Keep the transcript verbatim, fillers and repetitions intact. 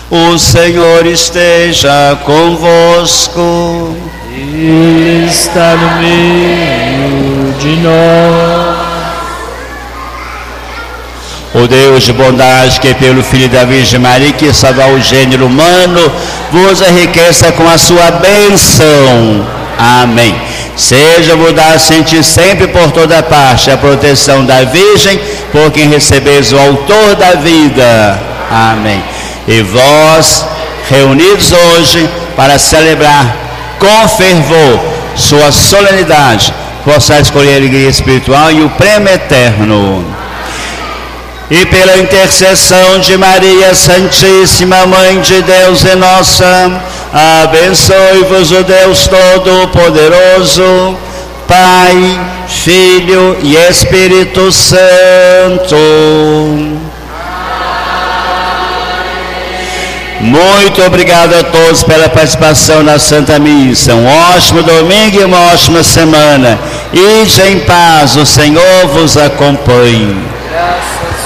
O Senhor esteja convosco. Ele está no meio de nós. O Deus de bondade, que pelo Filho da Virgem Maria, que salva o gênero humano, vos enriqueça com a sua bênção. Amém. Seja-vos dado sentir sempre por toda parte a proteção da Virgem, por quem recebeis o Autor da vida. Amém. E vós, reunidos hoje para celebrar com fervor sua solenidade, possais escolher a alegria espiritual e o prêmio eterno. E pela intercessão de Maria Santíssima, Mãe de Deus e nossa, abençoe-vos o Deus Todo-Poderoso, Pai, Filho e Espírito Santo. Muito obrigado a todos pela participação na Santa Missa. Um ótimo domingo e uma ótima semana. Ide em paz, o Senhor vos acompanhe. Graças